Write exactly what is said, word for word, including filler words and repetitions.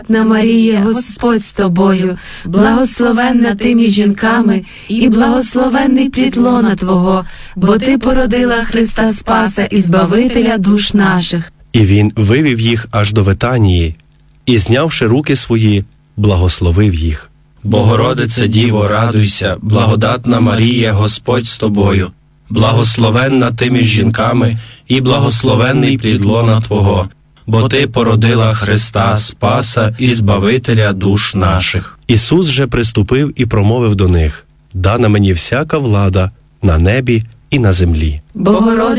На Марія, Господь з тобою, благословенна ти між жінками, і благословенний плід лона Твого, бо Ти породила Христа Спаса і Збавителя душ наших. І він вивів їх аж до Витанії, і, знявши руки свої, благословив їх. Богородице Діво, радуйся, благодатна Марія, Господь з тобою, благословенна ти між жінками, і благословенний плід лона Твого, бо Ти породила Христа Спаса і Збавителя душ наших. Ісус же приступив і промовив до них: «Дана мені всяка влада на небі і на землі». Богородице